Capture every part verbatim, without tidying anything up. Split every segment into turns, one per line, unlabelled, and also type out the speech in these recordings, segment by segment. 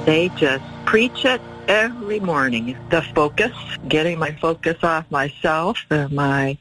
They just preach it every morning. The focus, getting my focus off myself and my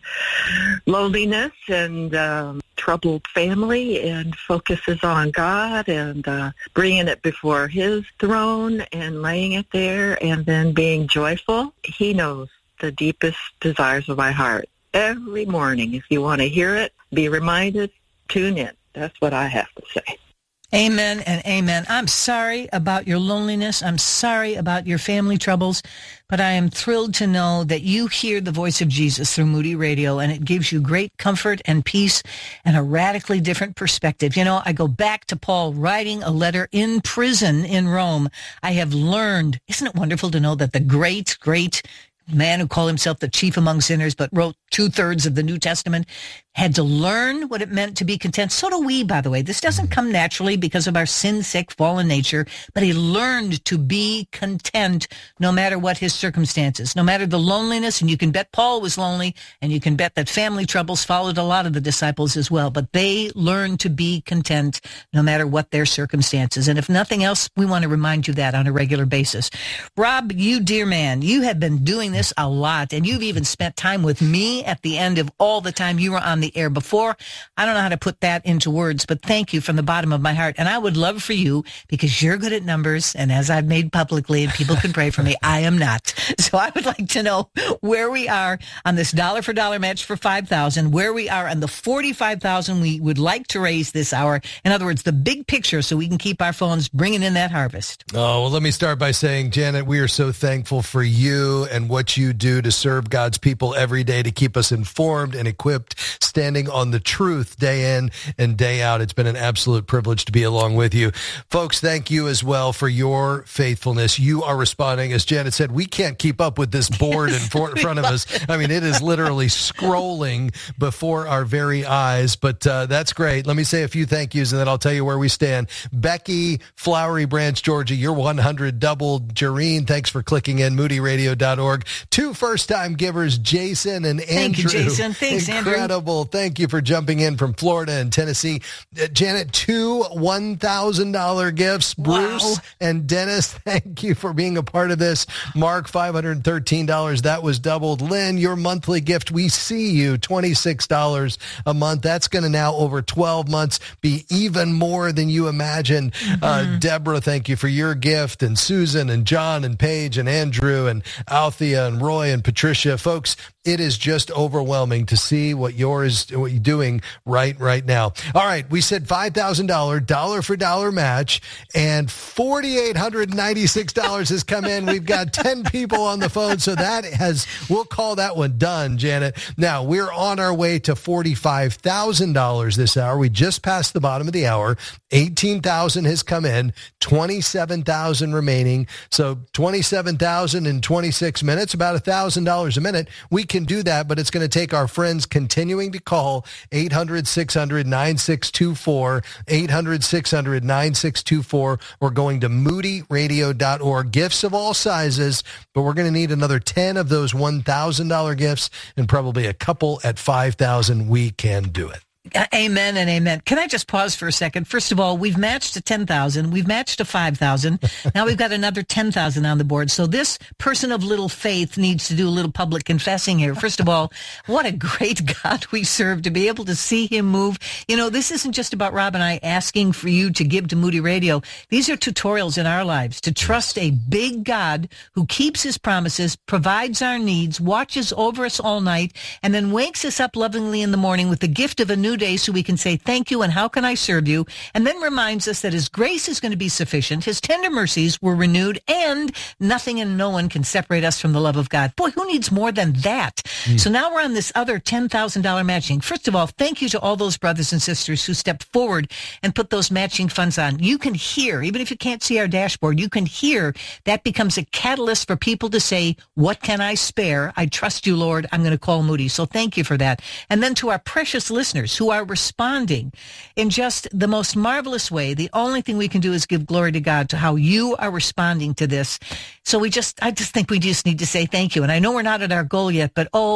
loneliness and um, troubled family, and focuses on God and uh, bringing it before His throne and laying it there and then being joyful. He knows the deepest desires of my heart. Every morning, if you want to hear it, be reminded, tune in. That's what I have to say.
Amen and amen. I'm sorry about your loneliness. I'm sorry about your family troubles, but I am thrilled to know that you hear the voice of Jesus through Moody Radio, and it gives you great comfort and peace and a radically different perspective. You know, I go back to Paul writing a letter in prison in Rome. I have learned, isn't it wonderful to know that the great, great man who called himself the chief among sinners, but wrote two-thirds of the New Testament, had to learn what it meant to be content. So do we, by the way. This doesn't come naturally because of our sin-sick, fallen nature, but he learned to be content no matter what his circumstances, no matter the loneliness. And you can bet Paul was lonely, and you can bet that family troubles followed a lot of the disciples as well, but they learned to be content no matter what their circumstances. And if nothing else, we want to remind you that on a regular basis. Rob, you dear man, you have been doing this a lot, and you've even spent time with me at the end of all the time you were on the air before. I don't know how to put that into words, but thank you from the bottom of my heart. And I would love for you, because you're good at numbers, and as I've made publicly, and people can pray for me, I am not. So I would like to know where we are on this dollar for dollar match for five thousand dollars, where we are on the forty-five thousand dollars we would like to raise this hour. In other words, the big picture, so we can keep our phones bringing in that harvest.
Oh, well, let me start by saying, Janet, we are so thankful for you and what you do to serve God's people every day, to keep us informed and equipped, standing on the truth day in and day out. It's been an absolute privilege to be along with you. Folks, thank you as well for your faithfulness. You are responding. As Janet said, we can't keep up with this board in front of us. I mean, it is literally scrolling before our very eyes, but uh, that's great. Let me say a few thank yous, and then I'll tell you where we stand. Becky, Flowery Branch, Georgia, you're one hundred doubled. Jareen, thanks for clicking in, moody radio dot org. Two first-time givers, Jason and Andrew.
Thank you, Jason. Thanks, Andrew.
Incredible. Thank you for jumping in from Florida and Tennessee. Uh, Janet, two one thousand dollars gifts. Bruce
Wow.
and Dennis, thank you for being a part of this. Mark, five hundred thirteen dollars. That was doubled. Lynn, your monthly gift, we see you, twenty-six dollars a month. That's going to now, over twelve months, be even more than you imagined. Mm-hmm. Uh, Deborah, thank you for your gift. And Susan and John and Paige and Andrew and Althea and Roy and Patricia. Folks, it is just overwhelming to see what yours, what you're doing right, right now. All right. We said five thousand dollars dollar for dollar match, and four thousand eight hundred ninety-six dollars has come in. We've got ten people on the phone. So that has, we'll call that one done, Janet. Now we're on our way to forty-five thousand dollars this hour. We just passed the bottom of the hour. eighteen thousand has come in, twenty-seven thousand remaining. So twenty-seven thousand in twenty-six minutes, about one thousand dollars a minute. We can do that, but it's going to take our friends continuing to call eight hundred, six hundred, nine six two four, eight hundred, six hundred, nine six two four, or going to moody radio dot org. Gifts of all sizes, but we're going to need another ten of those one thousand dollars gifts and probably a couple at five thousand dollars. We can do it.
Amen and amen. Can I just pause for a second? First of all, we've matched to ten thousand. We've matched to five thousand. Now we've got another ten thousand on the board. So this person of little faith needs to do a little public confessing here. First of all, what a great God we serve, to be able to see him move. You know, this isn't just about Rob and I asking for you to give to Moody Radio. These are tutorials in our lives to trust a big God who keeps his promises, provides our needs, watches over us all night, and then wakes us up lovingly in the morning with the gift of a new day, so we can say thank you and how can I serve you, and then reminds us that his grace is going to be sufficient, his tender mercies were renewed, and nothing and no one can separate us from the love of God. Boy, who needs more than that? Mm. So now we're on this other ten thousand dollars matching. First of all, thank you to all those brothers and sisters who stepped forward and put those matching funds on. You can hear, even if you can't see our dashboard, you can hear that becomes a catalyst for people to say, what can I spare? I trust you, Lord. I'm going to call Moody. So thank you for that. And then to our precious listeners who are responding in just the most marvelous way. The only thing we can do is give glory to God to how you are responding to this. So we just, I just think we just need to say thank you. And I know we're not at our goal yet, but oh,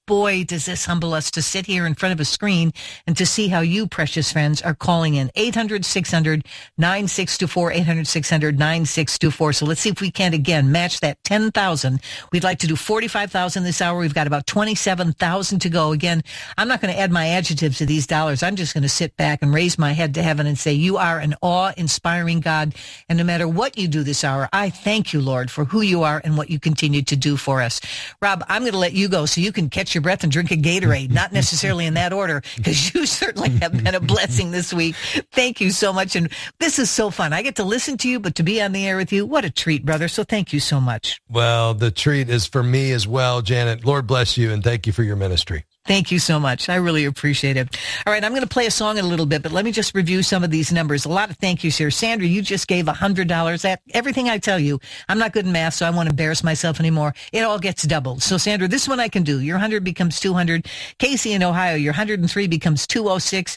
boy, does this humble us to sit here in front of a screen and to see how you, precious friends, are calling in. eight hundred, six hundred, nine six two four, eight hundred, six hundred, nine six two four. So let's see if we can, again, match that ten thousand. We'd like to do forty-five thousand this hour. We've got about twenty-seven thousand to go. Again, I'm not going to add my adjectives to these dollars. I'm just going to sit back and raise my head to heaven and say, you are an awe-inspiring God. And no matter what you do this hour, I thank you, Lord, for who you are and what you continue to do for us. Rob, I'm going to let you go so you can catch your breath and drink a Gatorade, not necessarily in that order, because you certainly have been a blessing this week. Thank you so much. And this is so fun. I get to listen to you, but to be on the air with you, what a treat, brother. So thank you so much.
Well, the treat is for me as well, Janet. Lord bless you, and thank you for your ministry.
Thank you so much. I really appreciate it. All right, I'm going to play a song in a little bit, but let me just review some of these numbers. A lot of thank yous here. Sandra, you just gave one hundred dollars. That, everything I tell you, I'm not good in math, so I won't embarrass myself anymore. It all gets doubled. So, Sandra, this one I can do. Your one hundred becomes two hundred. Casey in Ohio, your one hundred three becomes two oh six.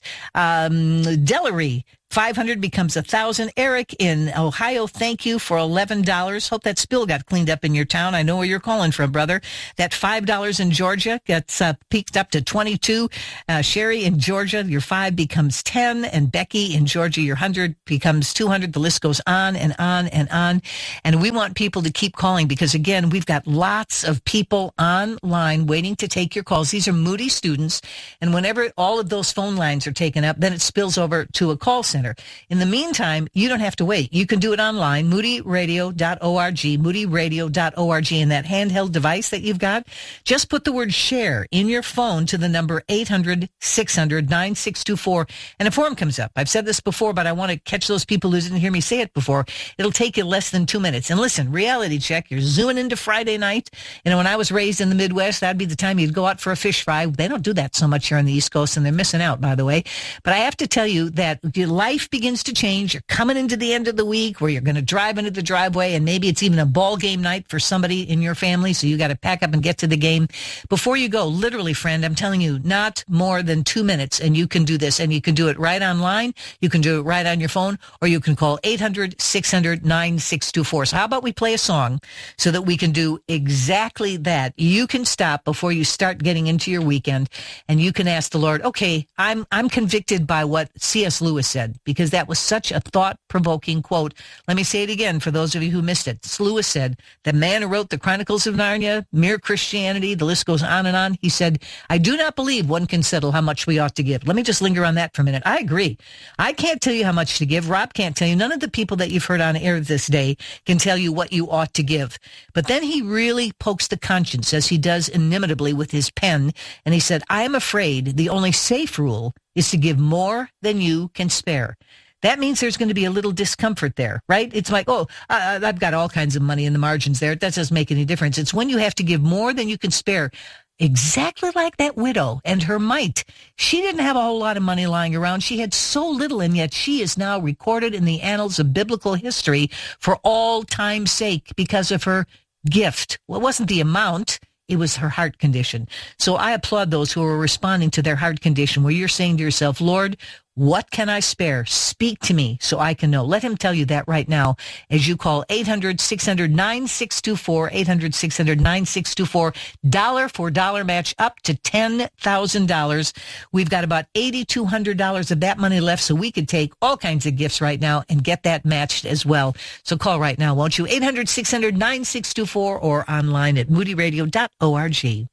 Um, Delary, five hundred becomes one thousand. Eric in Ohio, thank you for eleven dollars. Hope that spill got cleaned up in your town. I know where you're calling from, brother. That five dollars in Georgia gets uh, peaked up to twenty-two. Uh, Sherry in Georgia, your five becomes ten. And Becky in Georgia, your one hundred becomes two hundred. The list goes on and on and on. And we want people to keep calling because, again, we've got lots of people online waiting to take your calls. These are Moody students. And whenever all of those phone lines are taken up, then it spills over to a call center. In the meantime, you don't have to wait. You can do it online, moody radio dot org, moody radio dot org. In that handheld device that you've got, just put the word share in your phone to the number eight hundred, six hundred, nine six two four, and a form comes up. I've said this before, but I want to catch those people who didn't hear me say it before. It'll take you less than two minutes. And listen, reality check, you're zooming into Friday night. You know, when I was raised in the Midwest, that'd be the time you'd go out for a fish fry. They don't do that so much here on the East Coast, and they're missing out, by the way. But I have to tell you that your life begins to change. You're coming into the end of the week where you're going to drive into the driveway, and maybe it's even a ball game night for somebody in your family, so you got to pack up and get to the game. Before you go, literally, friend, I'm telling you, not more than two minutes, and you can do this. And you can do it right online, you can do it right on your phone, or you can call eight hundred, six hundred, nine six two four. So how about we play a song so that we can do exactly that? You can stop before you start getting into your weekend, and you can ask the Lord, okay, I'm I'm convicted by what C S Lewis said, because that was such a thought-provoking quote. Let me say it again for those of you who missed it. Lewis said, the man who wrote the Chronicles of Narnia, Mere Christianity, the list goes on and on. He said, I do not believe one can settle how much we ought to give. Let me just linger on that for a minute. I agree. I can't tell you how much to give. Rob can't tell you. None of the people that you've heard on air this day can tell you what you ought to give. But then he really pokes the conscience, as he does inimitably with his pen. And he said, I am afraid the only safe rule is to give more than you can spare. That means there's going to be a little discomfort there, right? It's like, oh, uh, I've got all kinds of money in the margins there. That doesn't make any difference. It's when you have to give more than you can spare. Exactly like that widow and her mite. She didn't have a whole lot of money lying around. She had so little, and yet she is now recorded in the annals of biblical history for all time's sake because of her gift. Well, it wasn't the amount. It was her heart condition. So I applaud those who are responding to their heart condition, where you're saying to yourself, Lord, what can I spare? Speak to me so I can know. Let him tell you that right now as you call eight hundred, six hundred, nine six two four, eight hundred, six hundred, nine six two four. Dollar for dollar match up to ten thousand dollars. We've got about eight thousand two hundred dollars of that money left, so we could take all kinds of gifts right now and get that matched as well. So call right now, won't you? eight hundred, six hundred, nine six two four or online at moody radio dot org.